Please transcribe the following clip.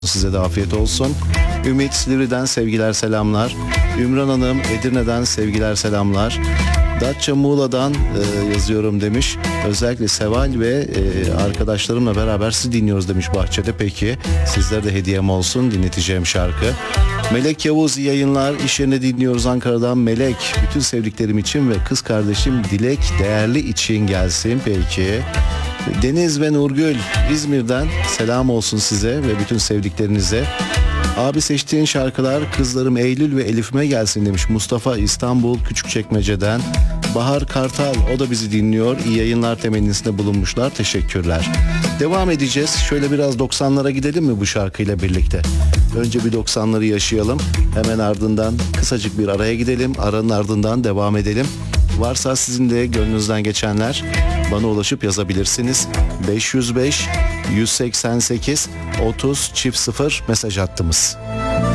Size de afiyet olsun. Ümit Silivri'den sevgiler selamlar. Ümran Hanım Edirne'den sevgiler selamlar. Datça Muğla'dan yazıyorum demiş. Özellikle Seval ve arkadaşlarımla beraber sizi dinliyoruz demiş bahçede. Peki sizlere de hediyem olsun dinleteceğim şarkı. Melek Yavuz iyi yayınlar. İş yerine dinliyoruz Ankara'dan Melek. Bütün sevdiklerim için ve kız kardeşim Dilek değerli için gelsin. Peki. Deniz ve Nurgül İzmir'den selam olsun size ve bütün sevdiklerinize. Abi seçtiğin şarkılar kızlarım Eylül ve Elif'ime gelsin demiş Mustafa İstanbul Küçükçekmece'den. Bahar Kartal o da bizi dinliyor. İyi yayınlar temennisinde bulunmuşlar. Teşekkürler. Devam edeceğiz. Şöyle biraz 90'lara gidelim mi bu şarkıyla birlikte? Önce bir 90'ları yaşayalım. Hemen ardından kısacık bir araya gidelim. Aranın ardından devam edelim. Varsa sizin de gönlünüzden geçenler bana ulaşıp yazabilirsiniz. 505 188 30 0 mesaj hattımız.